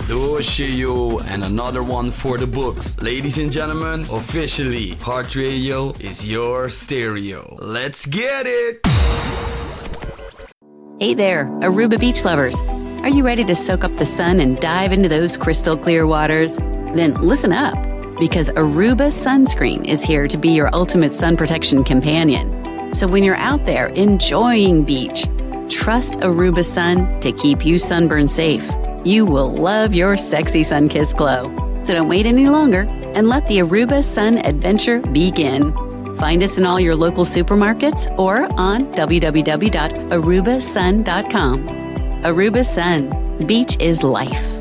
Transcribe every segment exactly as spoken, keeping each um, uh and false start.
Doshio, and another one for the books. Ladies and gentlemen, officially, Heart Radio is your stereo. Let's get it! Hey there, Aruba beach lovers. Are you ready to soak up the sun and dive into those crystal clear waters? Then listen up, because Aruba Sunscreen is here to be your ultimate sun protection companion. So when you're out there enjoying beach, trust Aruba Sun to keep you sunburn safe. You will love your sexy sun-kissed glow. So don't wait any longer and let the Aruba Sun adventure begin. Find us in all your local supermarkets or on w w w dot aruba sun dot com. Aruba Sun. Beach is life.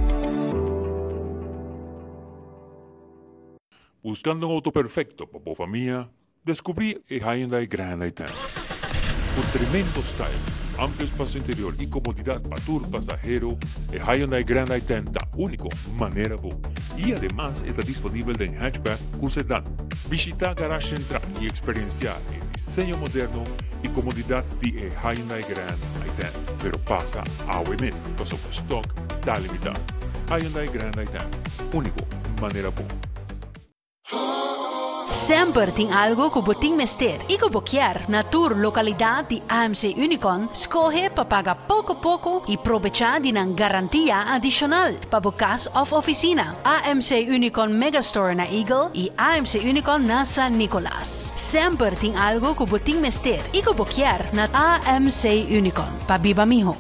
Buscando un auto perfecto para tu familia, descubrí el Hyundai Grand i-ten. Con tremendo style, amplio espacio interior y comodidad para tu pasajero, el Hyundai Grand i-ten da único manera boa. Y además está disponible en hatchback con sedán. Visita Garage Central y experienciar el diseño moderno y comodidad de el Hyundai Grand i-ten. Pero pasa a O M S, paso por stock, está limitado. Hyundai Grand i-ten, único manera boa. Sempre tem algo que você tem mister e que você quer na tua localidade de A M C Unicom. Escolhe para pagar pouco a pouco e aproveitar de uma garantia adicional para a casa ou oficina. A M C Unicom Megastore na Eagle e A M C Unicom na San Nicolas. Sempre tem algo que você tem mister e que você quer na A M C Unicom. Pa Biba Miho.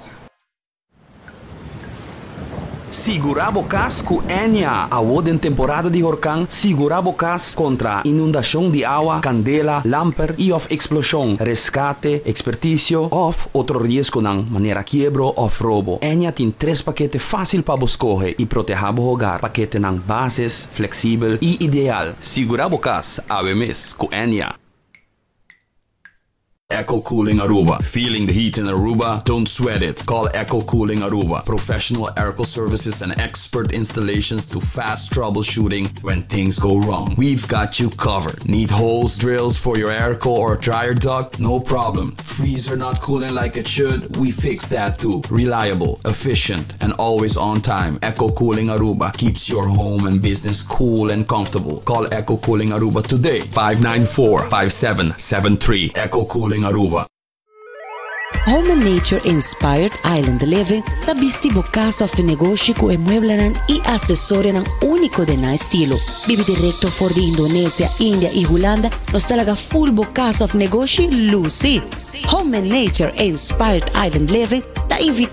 Segurabo Cas com Enya. Award em temporada de huracán. Segurabo Cas contra inundação de água, candela, lamper e of explosão, rescate, expertício of outro risco ng maneira quiebro of robo. Enya tem três paquetes fácil para escolher e proteger o hogar. Paquete ng bases, flexível e ideal. Segurabo Cas, A W M S com Enya. Echo Cooling Aruba. Feeling the heat in Aruba? Don't sweat it. Call Echo Cooling Aruba. Professional airco services and expert installations to fast troubleshooting when things go wrong. We've got you covered. Need holes, drills for your airco or dryer duct? No problem. Freezer not cooling like it should? We fix that too. Reliable, efficient, and always on time. Echo Cooling Aruba keeps your home and business cool and comfortable. Call Echo Cooling Aruba today. five nine four, five seven seven three. Echo Cooling Aruba. Home and Nature Inspired Island Living tabisti bocaso of negócio ko emueblanan i asesorenan único de na estilo. Bibi directo for di Indonesia, India y Holanda nos talaga full bocaso of negócio Lucy. Home and Nature Inspired Island Living ta invita